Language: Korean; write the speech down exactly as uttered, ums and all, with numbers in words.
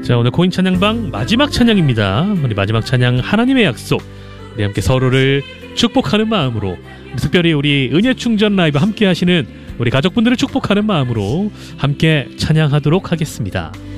자, 오늘 코인 찬양방 마지막 찬양입니다. 우리 마지막 찬양 하나님의 약속. 우리 함께 서로를 축복하는 마음으로, 특별히 우리 은혜충전 라이브 함께 하시는 우리 가족분들을 축복하는 마음으로 함께 찬양하도록 하겠습니다.